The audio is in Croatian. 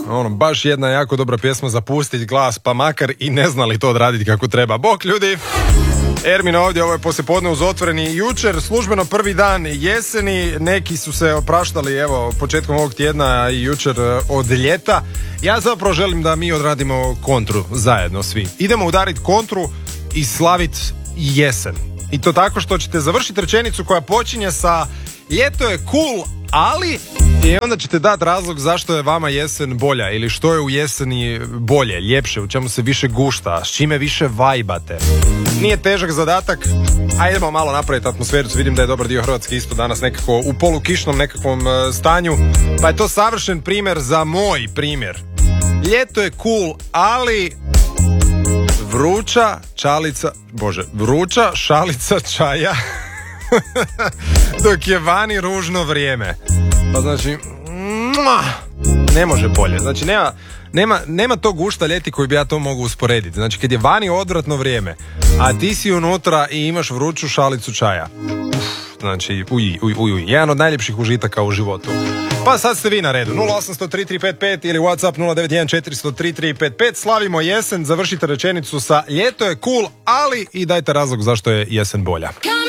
baš jedna jako dobra pjesma za pustit glas, pa makar i ne znali to odraditi kako treba. Bok ljudi! Ermin ovdje, ovo je poslijepodne uz Otvoreni. Jučer službeno prvi dan jeseni, neki su se opraštali evo početkom ovog tjedna i jučer od ljeta. Ja zapravo želim da mi odradimo kontru zajedno svi. Idemo udariti kontru i slaviti jesen. I to tako što ćete završiti rečenicu koja počinje sa ljeto je cool, ali... I onda ćete dati razlog zašto je vama jesen bolja ili što je u jeseni bolje, ljepše, u čemu se više gušta, s čime više vajbate. Nije težak zadatak, ajdemo malo napraviti atmosfericu, vidim da je dobar dio Hrvatske isto danas nekako u polukišnom nekakvom stanju, pa je to savršen primjer za moj primjer. Ljeto je cool, ali vruća šalica čaja dok je vani ružno vrijeme. Pa znači, ne može bolje. Znači, nema tog gušta ljeti koji bi ja to mogu usporediti. Znači, kad je vani odvratno vrijeme, a ti si unutra i imaš vruću šalicu čaja. Znači, jedan od najljepših užitaka u životu. Pa sad ste vi na redu. 0800-3355 ili WhatsApp 091-400-3355. Slavimo jesen, završite rečenicu sa ljeto je cool, ali i dajte razlog zašto je jesen bolja.